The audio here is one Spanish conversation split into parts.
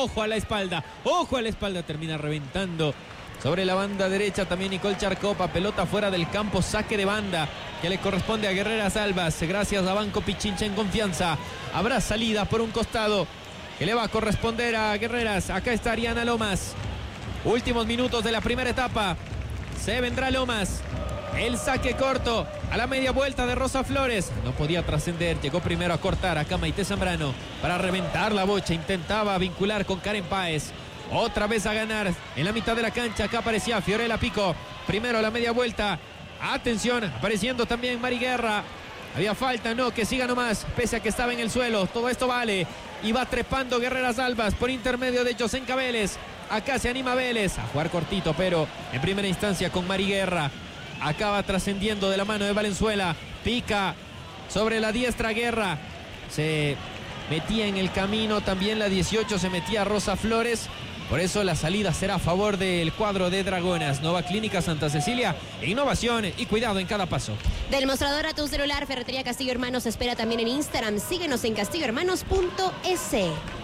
ojo a la espalda, termina reventando sobre la banda derecha también Nicole Charcopa, pelota fuera del campo, saque de banda que le corresponde a Guerreras Albas, gracias a Banco Pichincha en confianza. Habrá salida por un costado que le va a corresponder a Guerreras. Acá está Ariana Lomas, últimos minutos de la primera etapa, se vendrá Lomas. El saque corto a la media vuelta de Rosa Flores. No podía trascender. Llegó primero a cortar acá Maite Zambrano para reventar la bocha. Intentaba vincular con Karen Páez. Otra vez a ganar en la mitad de la cancha. Acá aparecía Fiorella Pico. Primero la media vuelta. Atención, apareciendo también Mari Guerra. Había falta, no, que siga nomás. Pese a que estaba en el suelo. Todo esto vale. Y va trepando Guerreras Albas por intermedio de Josenka Vélez. Acá se anima Vélez a jugar cortito, pero en primera instancia con Mari Guerra. Acaba trascendiendo de la mano de Valenzuela. Pica sobre la diestra Guerra. Se metía en el camino también la 18. Se metía Rosa Flores. Por eso la salida será a favor del cuadro de Dragonas. Nova Clínica Santa Cecilia. Innovación y cuidado en cada paso. Del mostrador a tu celular, Ferretería Castillo Hermanos espera también en Instagram. Síguenos en castillohermanos.es.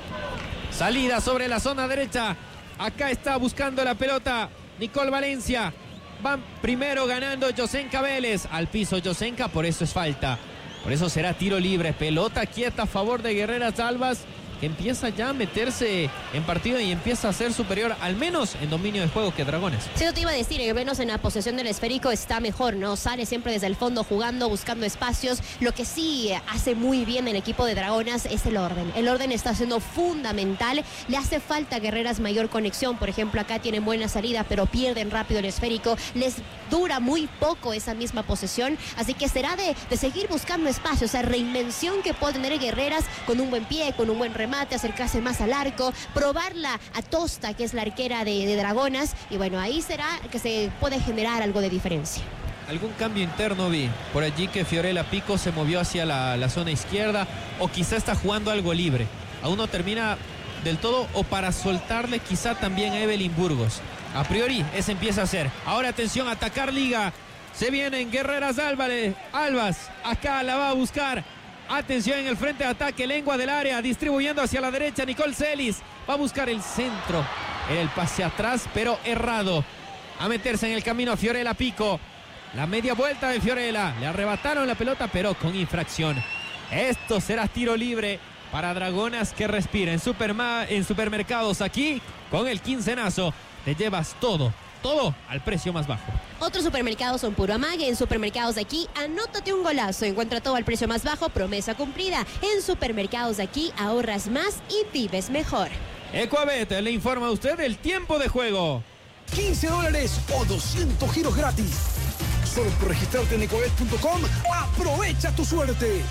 Salida sobre la zona derecha. Acá está buscando la pelota Nicole Valencia. Van primero ganando Josenka Vélez. Al piso Josenka, por eso es falta. Por eso será tiro libre. Pelota quieta a favor de Guerreras Albas, que empieza ya a meterse en partido y empieza a ser superior, al menos en dominio de juego, que Dragones. Sí, yo te iba a decir, al menos en la posesión del esférico está mejor, ¿no? Sale siempre desde el fondo jugando, buscando espacios. Lo que sí hace muy bien el equipo de Dragonas es el orden. El orden está siendo fundamental. Le hace falta a Guerreras mayor conexión. Por ejemplo, acá tienen buena salida, pero pierden rápido el esférico. Les dura muy poco esa misma posesión. Así que será de seguir buscando espacios. Esa reinvención que puede tener Guerreras con un buen pie, con un buen remate, acercarse más al arco, probarla a Tosta, que es la arquera de Dragonas, y bueno, ahí será que se puede generar algo de diferencia. Algún cambio interno vi por allí, que Fiorella Pico se movió hacia la zona izquierda, o quizá está jugando algo libre, aún no termina del todo, o para soltarle quizá también a Evelyn Burgos. A priori ese empieza a hacer. Ahora atención, atacar liga, se vienen Guerreras Albas, acá la va a buscar. Atención en el frente de ataque, lengua del área, distribuyendo hacia la derecha Nicole Celis. Va a buscar el centro, el pase atrás, pero errado. A meterse en el camino a Fiorella Pico. La media vuelta de Fiorella. Le arrebataron la pelota, pero con infracción. Esto será tiro libre para Dragonas, que respira. En supermercados aquí, con el quincenazo, te llevas todo al precio más bajo. Otros supermercados son puro amague. En Supermercados de Aquí, anótate un golazo. Encuentra todo al precio más bajo, promesa cumplida. En Supermercados de Aquí, ahorras más y vives mejor. Ecuabet le informa a usted el tiempo de juego. $15 o 200 giros gratis. Solo por registrarte en ecuabet.com. Aprovecha tu suerte.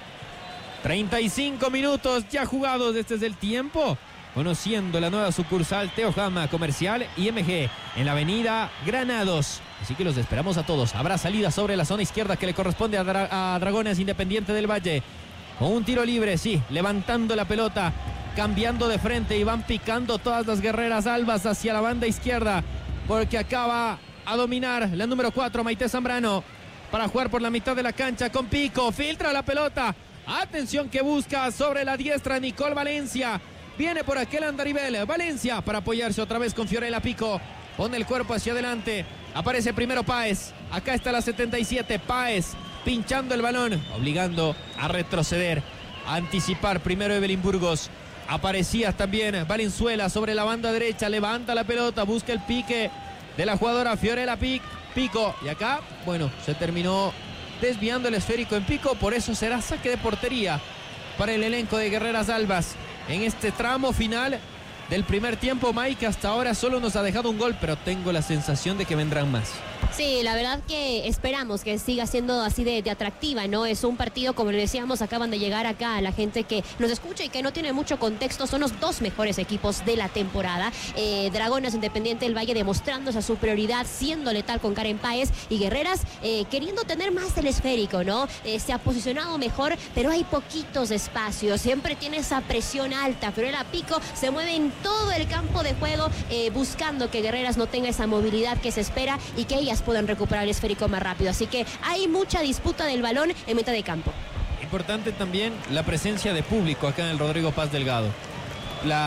35 minutos ya jugados. Este es el tiempo. Conociendo la nueva sucursal Teojama Comercial IMG en la avenida Granados. Así que los esperamos a todos. Habrá salida sobre la zona izquierda que le corresponde a Dragones Independiente del Valle. Con un tiro libre, sí, levantando la pelota, cambiando de frente y van picando todas las Guerreras Albas hacia la banda izquierda. Porque acaba a dominar la número 4, Maite Zambrano, para jugar por la mitad de la cancha con Pico. Filtra la pelota. Atención, que busca sobre la diestra Nicole Valencia. Viene por aquel andarivel Valencia para apoyarse otra vez con Fiorella Pico. Pone el cuerpo hacia adelante. Aparece primero Páez. Acá está la 77. Páez pinchando el balón, obligando a retroceder, a anticipar primero Evelyn Burgos. Aparecía también Valenzuela sobre la banda derecha. Levanta la pelota, busca el pique de la jugadora Fiorella Pico. Y acá, bueno, se terminó desviando el esférico en Pico. Por eso será saque de portería para el elenco de Guerreras Albas. En este tramo final del primer tiempo, Mike, hasta ahora solo nos ha dejado un gol, pero tengo la sensación de que vendrán más. Sí, la verdad que esperamos que siga siendo así de atractiva, ¿no? Es un partido, como le decíamos, acaban de llegar acá a la gente que nos escucha y que no tiene mucho contexto. Son los dos mejores equipos de la temporada. Dragonas Independiente del Valle demostrando esa superioridad, siendo letal con Karen Páez, y Guerreras queriendo tener más del esférico, ¿no? Se ha posicionado mejor, pero hay poquitos espacios. Siempre tiene esa presión alta. Fiorella Pico se mueve en todo el campo de juego, buscando que Guerreras no tenga esa movilidad que se espera y que ellas puedan recuperar el esférico más rápido. Así que hay mucha disputa del balón en mitad de campo. Importante también la presencia de público acá en el Rodrigo Paz Delgado.